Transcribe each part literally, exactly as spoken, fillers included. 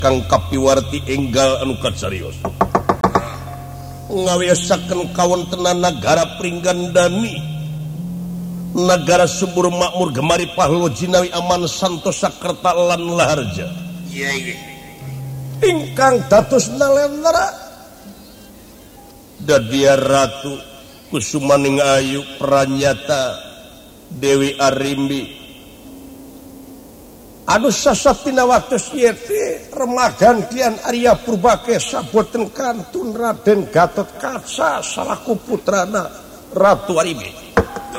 Kang Kapiwarti enggal anu kacarios ngawiasaken kawontenan nagara Pringgandani negara subur makmur gemari pahlo jinawi aman santosa kerta lan laharja iya iya ingkang dados nalendra dadia ratu Kusumaning Ayu Pranyata Dewi Arimbi anu sasatina waktos ieu teh remagan kian Arya Purbakesa boten kantun Raden Gatot Kaca salaku putrana Ratu Arimbi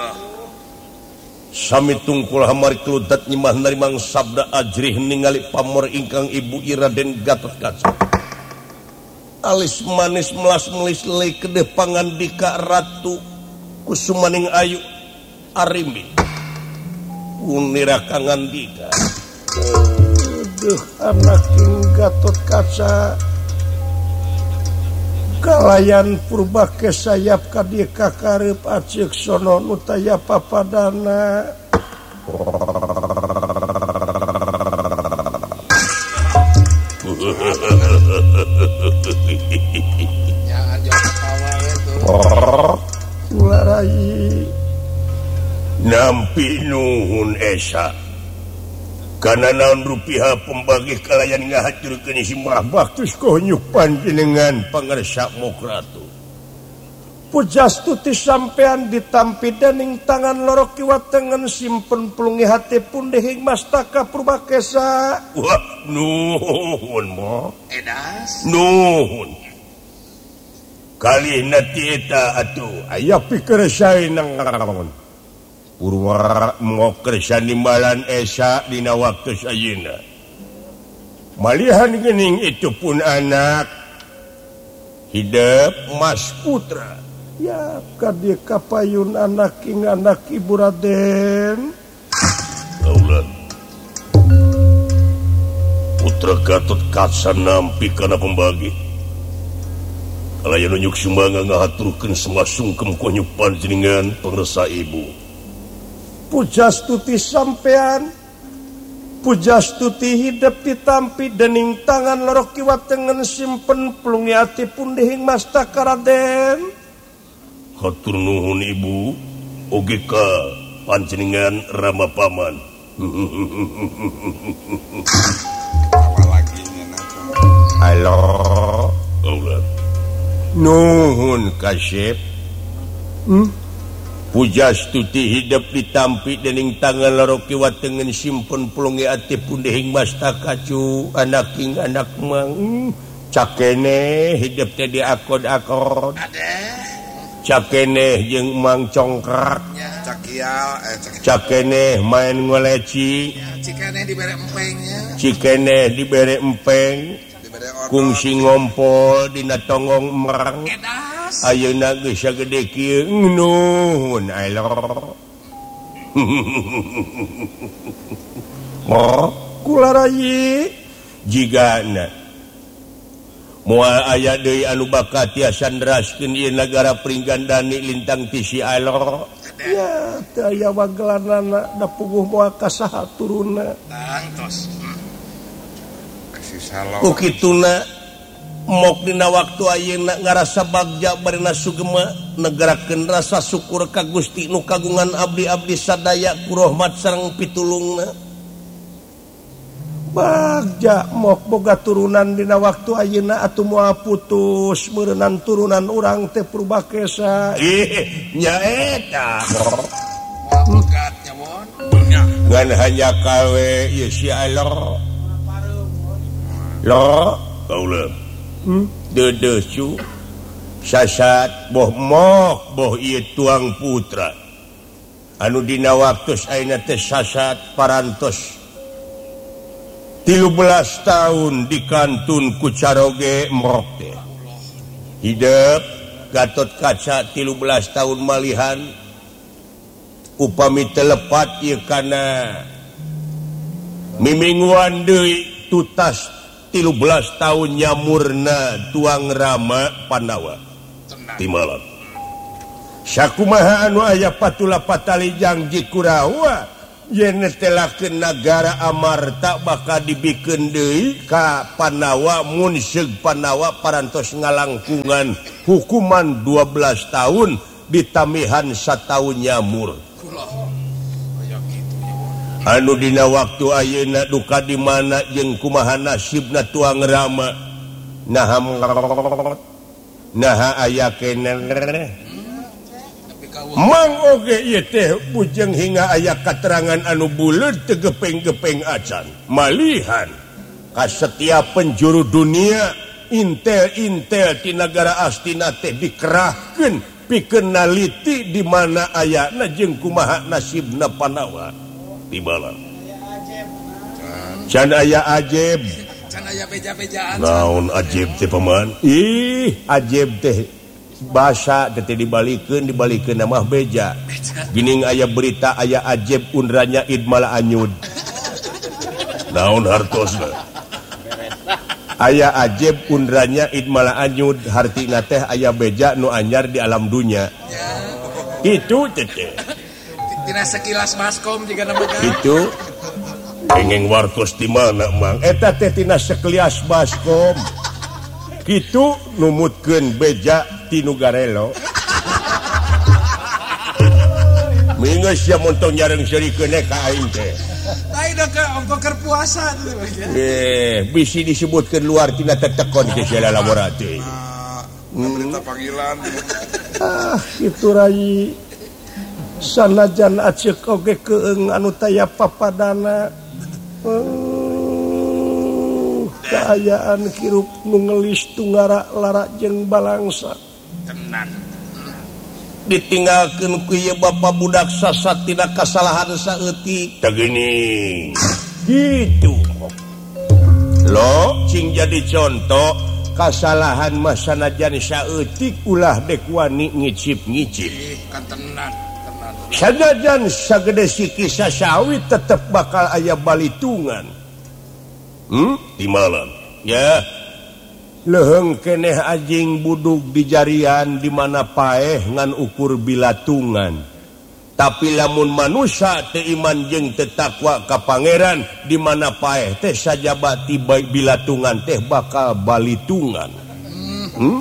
sami tungkul hamari keludat nyimah narimang sabda ajrih ningali pamor ingkang ibu Raden Gatot Kaca alis manis melas melis lei kedeh pangandika Ratu Kusumaning Ayu Arimbi unira kangandika aduh anak Gatot Kaca kalayan Purbakesa sayap kadieu kakarep acik sono nu taya papadana jangan jauh ketawa itu ularai nampi nuhun esa karena naon rupiah pembagi kalayan ngahacurkeun isi mah baktus konyuk panjenengan pangarsa mokratu pujastuti sampean ditampi dening tangan loro kiwa tengen simpen plungi hati pun dehing mastaka Purbakesa wah nuhun mo edas nuhun kali nati eta atuh aya pikir sae nang ngaraon Purwa ngokersan nimbalan esa dina waktu sayina malihan gening itu pun anak hidup Mas Putra ya kadi kapayun anak ing anak Ibu Raden Aulan Putra Gatot Kaca nampi kana pembagi kalayan unjuk sumbangan ngahaturkeun semua sungkem konyuk panjenengan pangresa ibu pujastuti sampean pujastuti hidup ditampi dening tangan loro kiwa tengen simpen plungi ati pun dehing mastaka Raden hatur nuhun ibu oge ka panjenengan rama paman apalagi nyeuna halo Aulan nuhun Kasyep hmm? pujastuti hidup ditampi dening tangan loro kiwa tengen simpen plungi ati pun dehing mastaka cu anak king anak mang cakene hidup teh diakod-akod cakene jeung Mang Congkrak cakial eh cak cakene main ngoleci cikene dibere empengnya cikene dibere empeng dibere odol kungsi ngompol dina tonggong merang edas ayeuna geus sagede kieu nuhun ailor mo kularayi jigana moal aya deui anu bakat tiasa nderaskeun ieu nagara Pringgandani lintang ti si ailor ya teu aya wagelanana da puguh moal ka saha turunna tantos kasih salam ukituna mok dina waktu ayeuna ngarasa bagja barina sugema negarakeun rasa syukur ka Gusti nu kagungan abdi-abdi sadaya ku rahmat sareng pitulungna bagja mok boga turunan dina waktu ayeuna atuh moal putus meureunnan turunan urang teh Purbakesa ih nya eta moal bogat nya mon ngan hanya kawe ieu si alor lo Aulan hmm? Dede cu sasat boh mok boh ieu tuang putra anu dina waktos ayeuna teh sasat parantos tilu belas tahun dikantun ku caroge mrok teh hidup Gatot Kaca tilu belas tahun malihan upami telepat ieu kana mimingguan deui tutas tilu belas tahun nyamurna tuang Rama Pandawa timalan sakumaha anu aya patula patali janji Kurawa yen telah ke negara Amarta bakal dibikin deui ka Panawa mun seug Panawa parantos ngalangkungan hukuman dua belas tahun ditamihan satahun nyamur. Anu dina waktu ayeuna duka di mana jeung kumaha nasibna tuang rama. Naha naha aya keneh. Mang oge ieu teh bujeng hingga aya katerangan anu buleud teu gepeng-gepeng acan. Malihan ka setiap penjuru dunia intel-intel ti negara astina teh dikerahkeun pikeun naliti di mana ayana jeung kumaha nasibna Panawa. Tibalan. Can aya ajeb. Can aya beja-bejaan. Naon ajeb teh paman? Ih, ajeb teh bahasa teh dibalikeun dibalikeun mah beja. Geuning aya berita aya ajeb unranya id malah anyud. Naon hartosna? Aya ajeb unranya id malah anyud, hartina teh aya beja nu anyar di alam dunya. Itu teh. Tina sekilas baskom juga nama itu Engeng wartos di mana mang? Eta teh tina sekilas baskom. Kitu numutkeun beja tinu garelo. Mingeus sia montong nyareng serikeun ka aing teh. Lain ke ongko keur puasa tuh. Eh, bisi disebutkeun luar tina tetekon ke sia laboratory. Berita panggilan. Ah, itu rai. Sanajan acek oge keung anu taya papadana. Uh, keayaan kirup nu ngelis tunggara lara jeung balangsa. Tenan. Ditinggalkeun ku ieu bapa budak sasat tina kasalahan saeutik. Tah geuning. Gitu. Lo cing jadi contoh kasalahan mah sanajan saeutik ulah dek wani ngicip-ngicip. Kan tenan. Sanajan sagede siki sasawi tetep bakal aya balitungan. Hmm? Timalan. Ya. Leheung keneh anjing budug di jarian di mana paeh ngan ukur bilatungan. Tapi lamun manusia teu iman jeung teu takwa ka pangeran di mana paeh teh sajabat ti bilatungan teh bakal balitungan. Hmm?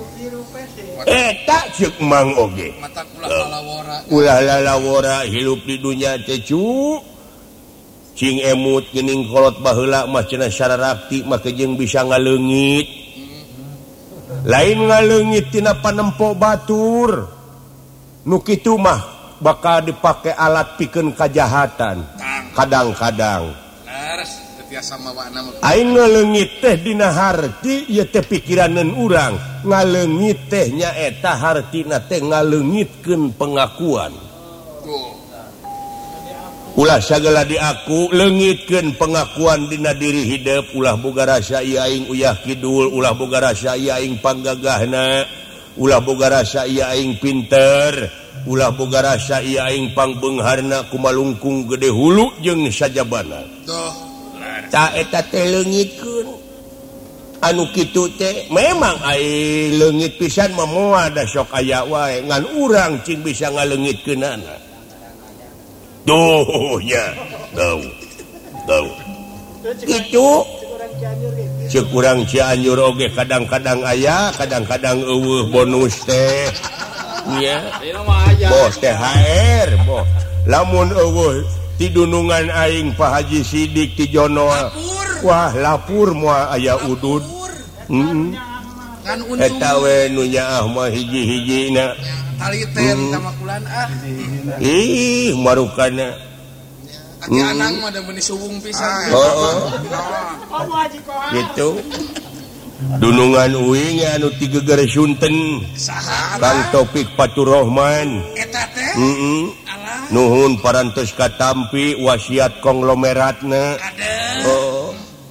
Eta ceuk mang oge. Mata ulah lalawora. Ulah lalawora hirup di dunya teh cu. Cing emut geuning kolot baheula mah cenah sararakti mah jeung bisa ngaleungit. Lain ngaleungit tina panempo batur. Nu kitu mah bakal dipake alat pikeun kajahatan. Kadang-kadang. Laras tiasa mawana mah. Aing ngaleungit teh dina harti ieu teh pikiraneun urang. Ngaleungit teh nyaeta hartina teh ngaleungitkeun pengakuan. Tuh. Ulah sagala diaku leungitkeun pengakuan dina diri hidup. Ulah boga rasa ieu aing uyah kidul, ulah boga rasa ieu aing panggagahna, ulah boga rasa ieu aing pinter, ulah boga rasa ieu aing pangbeungharna kumalungkung gede hulu jeung sajabana. Tuh. Ta eta teh leungitkeun. Anu kitu teh memang ai leungit pisan mah moal da sok aya wae ngan urang cing bisa ngaleungitkeunana. Duh nya. Tahu. Tahu. Itu ceuk urang Cianjur oge kadang-kadang aya, kadang-kadang eueuh bonus teh. Nya. Bos T H R, bos. Lamun eueuh ti dunungan aing Pak Haji Sidik ti Jonoa. Wah, lapur moal aya udud. Heeh. Kan untung. Eta we nu nyaah mah hiji-hijina. Taliten sama kulan ah. Ih, marukana. Aki anang mah da beuni suwung pisan. Oh, gitu. Dunungan uing anu ti geger Sunten. Saha? Kang Topik Faturrahman. Eta teh? Heeh. Alah. Nuhun parantos katampi wasiat konglomeratna. Ada. Oh.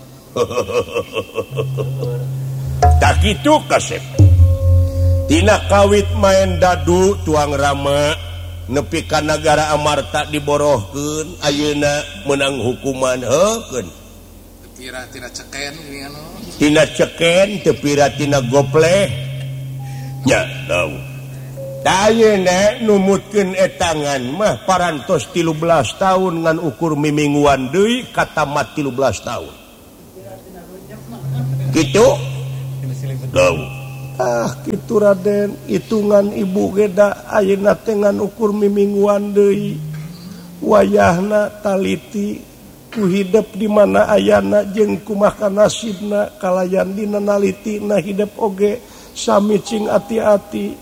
Tak kitu kasep. Tina kawit main dadu tuang rama nepi ka negara Amarta diborohkeun ayeuna menang hukuman heukeun. Tira tira ceken gini anu. Tina ceken teu pira tina gopleh. Nya tahu. numutkeun etangan mah parantos tilu belas tahun ngan ukur mimingguan deui katamat tilu belas tahun gitu tahu ah kitu Raden hitungan ibu geda ayeuna teh ngan ukur mimingguan deui wayahna taliti ku hidup di mana ayana jeung kumaha nasibna kalayan dina nalitina hidup oge sami cing ati-ati.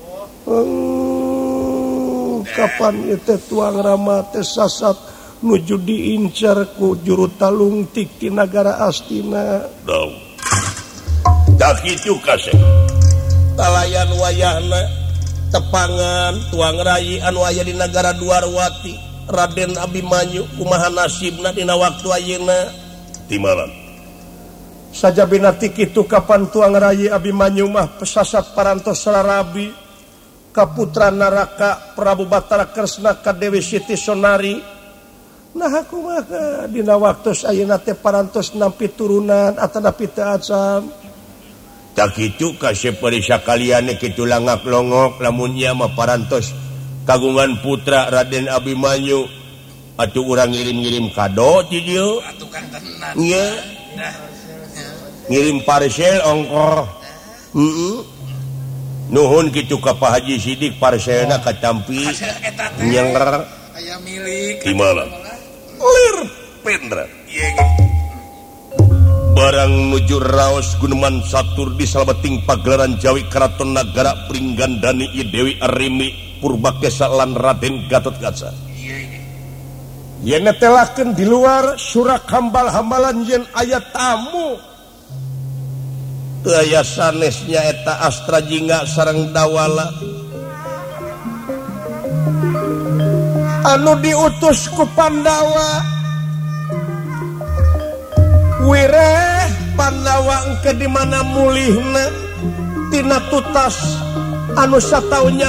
Hmm, kapan itu tuang rama teh sasat nuju diincar ku juru talung tik ti nagara Astina. tahu tak itu kasih Talayan wayahna tepangan tuang rai anu aya di nagara Dwarwati. Raden Abimanyu kumaha nasibna dina waktu ayeuna timalan sajabina ti kitu kapan tuang rai Abimanyu mah pesasat parantos Sararabi ka putra Naraka Prabu Batara Kresna ka Dewi Siti Sonari nah kumaha dina waktu ayeuna teh parantos nampi turunan atanapi teu acan tak itu kasih perisa kalian kitu langak longok lamun nya mah parantos kagungan putra Raden Abimanyu atuh urang ngirim-ngirim kado ti dieu atuh kan tenan nya ngirim parcel ongkoh heeh nuhun kitu ka Pak Haji Sidik parcelna katampi nyenger aya milik timalan lir pendra ieu ge barang nuju raos Guneman Satur di salabeting pagelaran Jawi Keraton Nagara Pringgandani Dewi Arimi Purbakesa lan Raden Gatotkaca. Yen netelakeun di luar surak hambal-hambalan yen aya tamu. Teu aya sanesnya eta Astra Jingga sareng Dawala. Anu diutus ku Pandawa. Wireh Pandawa engke di mana mulihna tina tutas anu sataunya